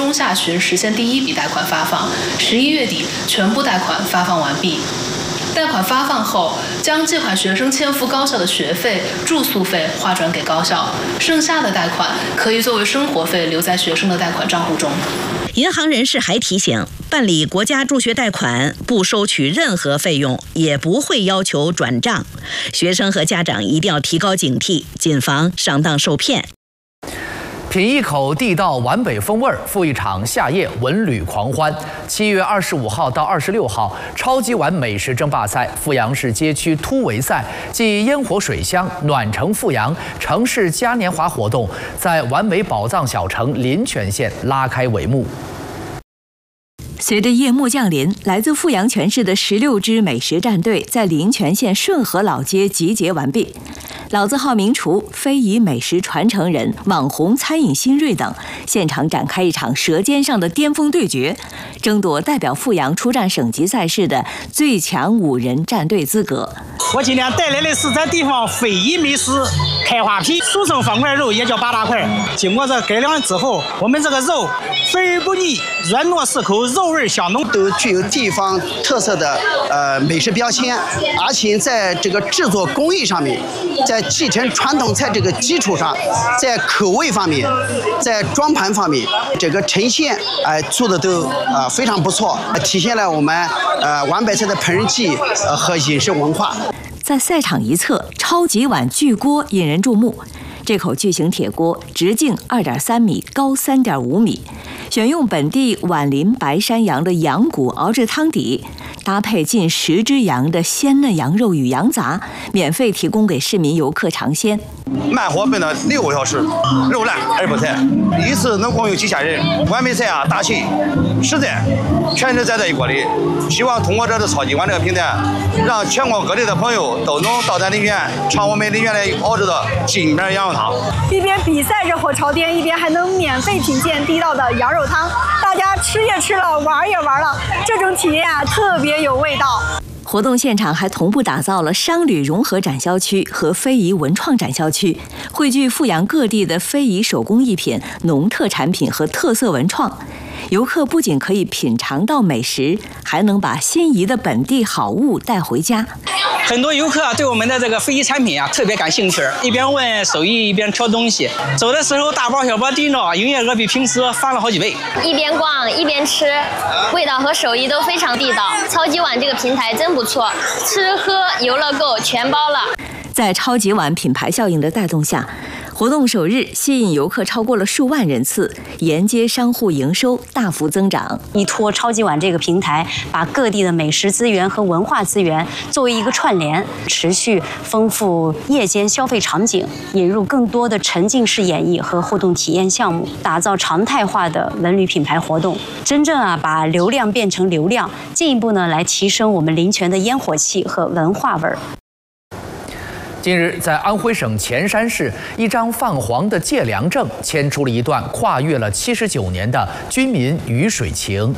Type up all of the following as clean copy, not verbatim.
中下旬实现第一笔贷款发放，11月底全部贷款发放完毕。贷款发放后，将借款学生欠付高校的学费、住宿费划转给高校，剩下的贷款可以作为生活费留在学生的贷款账户中。 银行人士还提醒，办理国家助学贷款不收取任何费用，也不会要求转账。学生和家长一定要提高警惕，谨防上当受骗。 品一口地道皖北风味，赴一场夏夜文旅狂欢。7月25号到26号，超级碗美食争霸赛阜阳市街区突围赛暨烟火水乡暖城阜阳城市嘉年华活动，在皖北宝藏小城临泉县拉开帷幕。 随着夜幕降临，来自阜阳全市的16支美食战队在临泉县顺河老街集结完毕。老字号名厨、非遗美食传承人、网红餐饮新锐等，现场展开一场舌尖上的巅峰对决，争夺代表阜阳出战省级赛事的最强5人战队资格。 我今天带来的是咱地方非遗美食开花皮，俗称方块肉，也叫八大块。经过这改良之后，我们这个肉肥而不腻，软糯适口，肉味香浓， 都具有地方特色的美食标签，而且在这个制作工艺上面，在继承传统菜这个基础上，在口味方面，在装盘方面，这个呈现做的都非常不错，体现了我们皖北菜的烹饪技艺和饮食文化。 在赛场一侧，超级碗巨锅引人注目。这口巨型铁锅直径2.3米，高3.5米，选用本地皖林白山羊的羊骨熬制汤底，搭配近10只羊的鲜嫩羊肉与羊杂，免费提供给市民游客尝鲜。 慢火焖了6个小时，肉烂而不柴，一次能供应几千人。皖北菜大气实在，全是在这一锅里。希望通过这次超级碗这个平台，让全国各地的朋友都能到咱临泉尝我们临泉的熬制的金牌羊肉汤。 一边比赛热火朝天，一边还能免费品鉴地道的羊肉汤，大家吃也吃了，玩也玩了，这种体验特别有味道。 活动现场还同步打造了商旅融合展销区和非遗文创展销区，汇聚阜阳各地的非遗手工艺品、农特产品和特色文创。游客不仅可以品尝到美食，还能把心仪的本地好物带回家。 很多游客对我们的这个非遗产品特别感兴趣，一边问手艺一边挑东西。走的时候大包小包订着，营业额比平时翻了好几倍。 一边逛一边吃，味道和手艺都非常地道。超级碗这个平台真不错，吃喝游乐购全包了。 在超级碗品牌效应的带动下，活动首日吸引游客超过了数万人次，沿街商户营收大幅增长。 依托超级碗这个平台，把各地的美食资源和文化资源作为一个串联，持续丰富夜间消费场景，引入更多的沉浸式演绎和互动体验项目，打造常态化的文旅品牌活动，真正把流量变成流量，进一步来提升我们临泉的烟火气和文化味儿。 近日，在安徽省潜山市，一张泛黄的借粮证牵出了一段跨越了79年的军民鱼水情。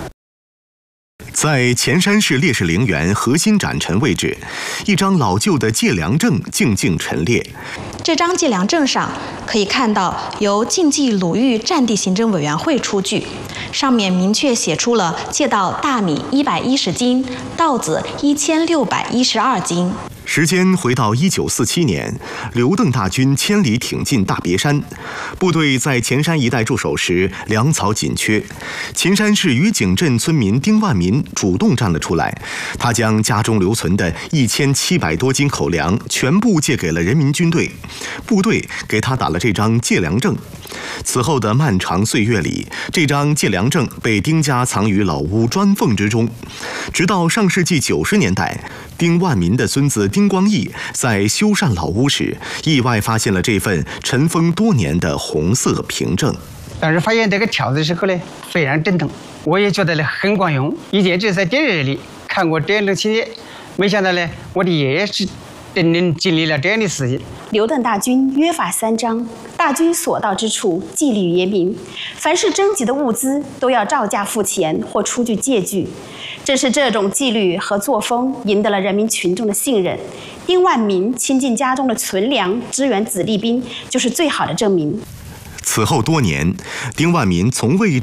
在潜山市烈士陵园核心展陈位置，一张老旧的借粮证静静陈列。 这张借粮证上可以看到由晋冀鲁豫战地行政委员会出具，上面明确写出了借到大米110斤，稻子1612斤。 时间回到1947年，刘邓大军千里挺进大别山，部队在潜山一带驻守时，粮草紧缺。潜山市余井镇村民丁万民主动站了出来，他将家中留存的1700多斤口粮全部借给了人民军队，部队给他打了这张借粮证。此后的漫长岁月里，这张借粮证被丁家藏于老屋砖缝之中，直到上世纪90年代，丁万民的孙子丁光义在修缮老屋时，意外发现了这份尘封多年的红色凭证。 当时发现这个条子的时候呢，非常震动，我也觉得很管用。以前只是在电视里看过这样的情节，没想到呢，我的爷爷是真正经历了这样的事情。 刘邓大军约法3章，大军所到之处，纪律严明，凡是征集的物资都要照价付钱或出具借据。正是这种纪律和作风赢得了人民群众的信任。丁万民倾尽家中的存粮支援子弟兵，就是最好的证明。 此后多年，丁万民从未